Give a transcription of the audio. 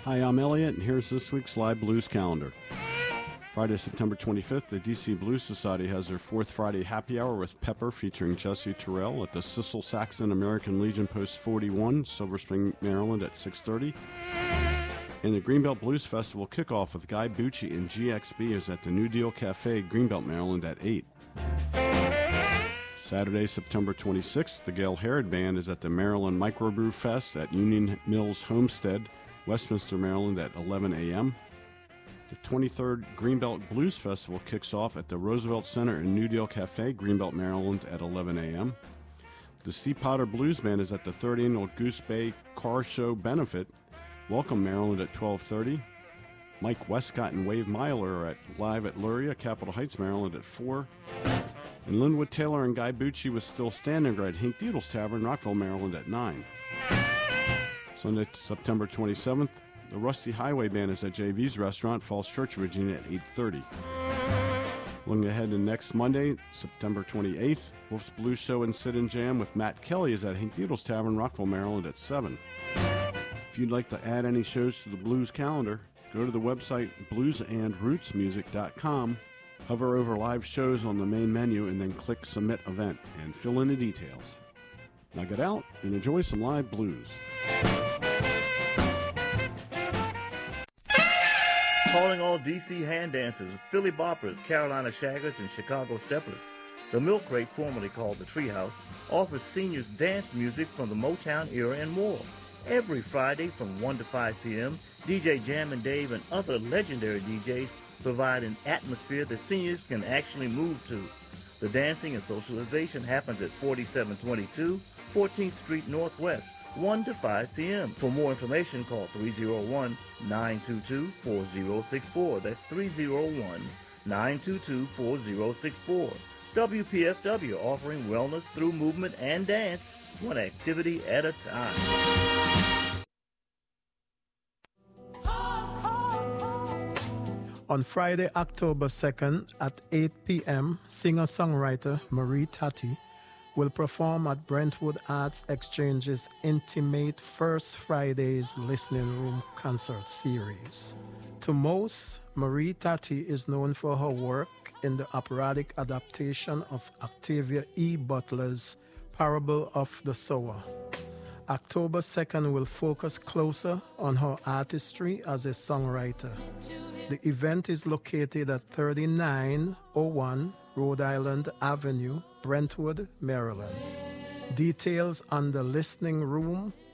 Hi, I'm Elliot, and here's this week's live blues calendar. Friday, September 25th, the DC Blues Society has their fourth Friday happy hour with Pepper featuring Jesse Terrell at the Cecil Saxon American Legion Post 41, Silver Spring, Maryland at 6:30. And the Greenbelt Blues Festival kickoff with Guy Bucci and GXB is at the New Deal Cafe, Greenbelt, Maryland at 8. Saturday, September 26th, the Gail Herod Band is at the Maryland Microbrew Fest at Union Mills Homestead, Westminster, Maryland at 11 a.m. The 23rd Greenbelt Blues Festival kicks off at the Roosevelt Center and New Deal Cafe, Greenbelt, Maryland at 11 a.m. The Steve Potter Blues Band is at the 3rd Annual Goose Bay Car Show Benefit, Welcome, Maryland at 12:30. Mike Westcott and Wave Myler are live at Luria, Capitol Heights, Maryland at 4. And Linwood Taylor and Guy Bucci was Still Standing at Hank Deedle's Tavern, Rockville, Maryland at 9. Sunday, September 27th, the Rusty Highway Band is at JV's Restaurant, Falls Church, Virginia at 8:30. Looking ahead to next Monday, September 28th, Wolf's Blues Show and Sit and Jam with Matt Kelly is at Hank Deedle's Tavern, Rockville, Maryland at 7. If you'd like to add any shows to the blues calendar, go to the website bluesandrootsmusic.com, hover over live shows on the main menu, and then click Submit Event and fill in the details. Now get out and enjoy some live blues. Calling all DC hand dancers, Philly Boppers, Carolina Shaggers, and Chicago Steppers. The Milk Crate, formerly called the Treehouse, offers seniors dance music from the Motown era and more. Every Friday from 1 to 5 p.m., DJ Jam and Dave and other legendary DJs provide an atmosphere that seniors can actually move to. The dancing and socialization happens at 4722 14th Street Northwest, 1 to 5 p.m. For more information, call 301-922-4064. That's 301-922-4064. WPFW, offering wellness through movement and dance, one activity at a time. On Friday, October 2nd at 8 p.m., singer-songwriter Marie Tati will perform at Brentwood Arts Exchange's Intimate First Friday's Listening Room Concert Series. To most, Marie Tati is known for her work in the operatic adaptation of Octavia E. Butler's Parable of the Sower. October 2nd will focus closer on her artistry as a songwriter. The event is located at 3901 Rhode Island Avenue, Brentwood, Maryland. Details on the Listening Room